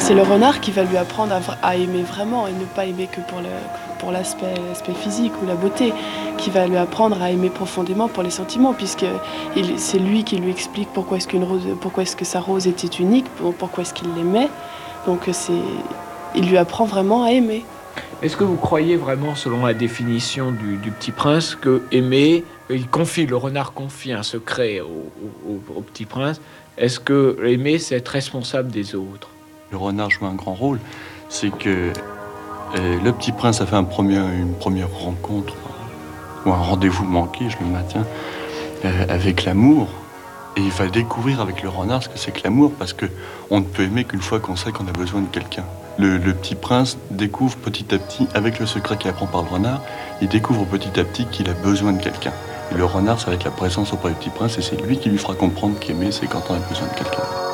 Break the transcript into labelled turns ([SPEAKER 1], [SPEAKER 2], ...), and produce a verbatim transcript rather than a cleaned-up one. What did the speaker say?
[SPEAKER 1] c'est le renard qui va lui apprendre à, à aimer vraiment et ne pas aimer que pour, le, pour l'aspect, l'aspect physique ou la beauté, qui va lui apprendre à aimer profondément pour les sentiments, puisque il, c'est lui qui lui explique pourquoi est-ce, qu'une rose, pourquoi est-ce que sa rose était unique, pourquoi est-ce qu'il l'aimait. Donc c'est, il lui apprend vraiment à aimer.
[SPEAKER 2] Est-ce que vous croyez vraiment, selon la définition du, du Petit Prince, que aimer, il confie, le renard confie un secret au, au, au Petit Prince, est-ce que aimer, c'est être responsable des autres?
[SPEAKER 3] Le renard joue un grand rôle, c'est que euh, le Petit Prince a fait un premier, une première rencontre, ou un rendez-vous manqué, je le maintiens, euh, avec l'amour. Et il va découvrir avec le renard ce que c'est que l'amour, parce qu'on ne peut aimer qu'une fois qu'on sait qu'on a besoin de quelqu'un. Le, le Petit Prince découvre petit à petit, avec le secret qu'il apprend par le renard, il découvre petit à petit qu'il a besoin de quelqu'un. Et le renard, ça va être la présence auprès du Petit Prince, et c'est lui qui lui fera comprendre qu'aimer, c'est quand on a besoin de quelqu'un.